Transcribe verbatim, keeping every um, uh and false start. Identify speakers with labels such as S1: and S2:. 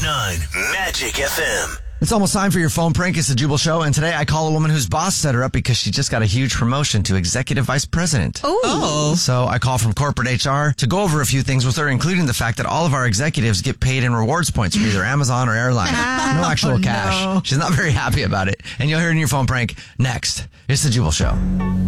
S1: nine Magic F M.
S2: It's almost time for your phone prank. It's the Jubal Show, and today I call a woman whose boss set her up because she just got a huge promotion to executive vice president.
S3: Oh.
S2: So I call from corporate H R to go over a few things with her, including the fact that all of our executives get paid in rewards points from either Amazon or airlines. No actual
S3: Oh,
S2: cash.
S3: no.
S2: She's not very happy about it. And you'll hear it in your phone prank next. It's the Jubal Show.